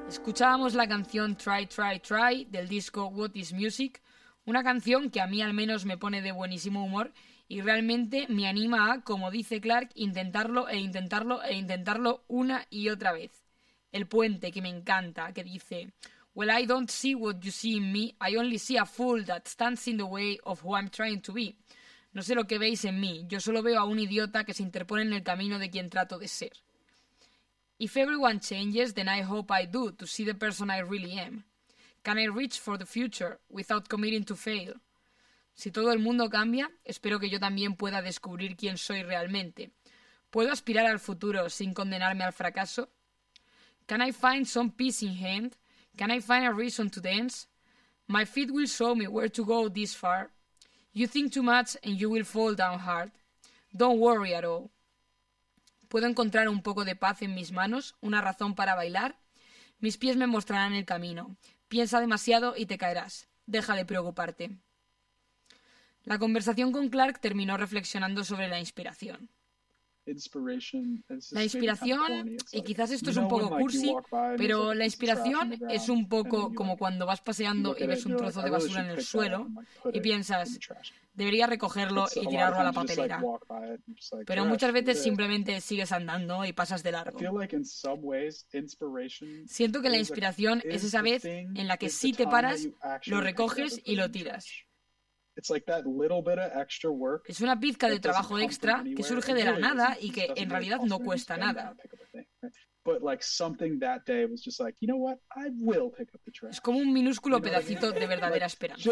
Escuchábamos la canción Try, Try, Try del disco What is Music, una canción que a mí al menos me pone de buenísimo humor y realmente me anima a, como dice Clark, intentarlo e intentarlo e intentarlo una y otra vez. El puente, que me encanta, que dice: Well, I don't see what you see in me, I only see a fool that stands in the way of who I'm trying to be. No sé lo que veis en mí, yo solo veo a un idiota que se interpone en el camino de quien trato de ser. If everyone changes, then I hope I do, to see the person I really am. Can I reach for the future without committing to fail? Si todo el mundo cambia, espero que yo también pueda descubrir quién soy realmente. ¿Puedo aspirar al futuro sin condenarme al fracaso? Can I find some peace in hand? Can I find a reason to dance? My feet will show me where to go this far. You think too much and you will fall down hard. Don't worry at all. ¿Puedo encontrar un poco de paz en mis manos? ¿Una razón para bailar? Mis pies me mostrarán el camino. Piensa demasiado y te caerás. Deja de preocuparte. La conversación con Clark terminó reflexionando sobre la inspiración. La inspiración, y quizás esto es un poco cursi, pero la inspiración es un poco como cuando vas paseando y ves un trozo de basura en el suelo y piensas, debería recogerlo y tirarlo a la papelera. Pero muchas veces simplemente sigues andando y pasas de largo. Siento que la inspiración es esa vez en la que sí te paras, lo recoges y lo tiras. Es una pizca de trabajo extra que surge de la nada y que en realidad no cuesta nada. Es como un minúsculo pedacito de verdadera esperanza.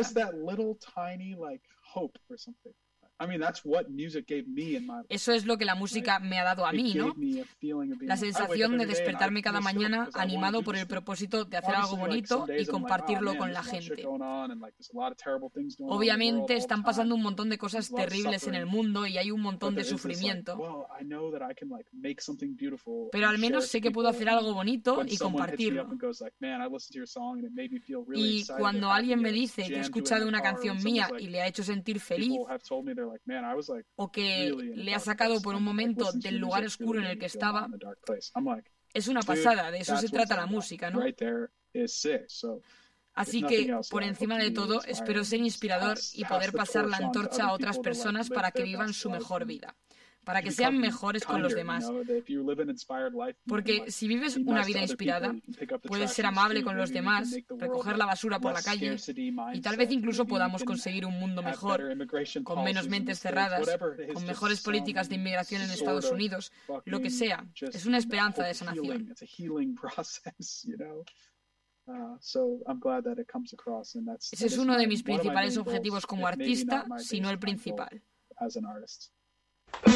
Eso es lo que la música me ha dado a mí, ¿no? La sensación de despertarme cada mañana animado por el propósito de hacer algo bonito y compartirlo con la gente. Obviamente están pasando un montón de cosas terribles en el mundo y hay un montón de sufrimiento. Pero al menos sé que puedo hacer algo bonito y compartirlo. Y cuando alguien me dice que ha escuchado una canción mía y le ha hecho sentir feliz, o que le ha sacado por un momento del lugar oscuro en el que estaba, es una pasada, de eso se trata la música, ¿no? Así que, por encima de todo, espero ser inspirador y poder pasar la antorcha a otras personas para que vivan su mejor vida, para que sean mejores con los demás. Porque si vives una vida inspirada, puedes ser amable con los demás, recoger la basura por la calle y tal vez incluso podamos conseguir un mundo mejor, con menos mentes cerradas, con mejores políticas de inmigración en Estados Unidos, lo que sea. Es una esperanza de sanación. Ese es uno de mis principales objetivos como artista, si no el principal.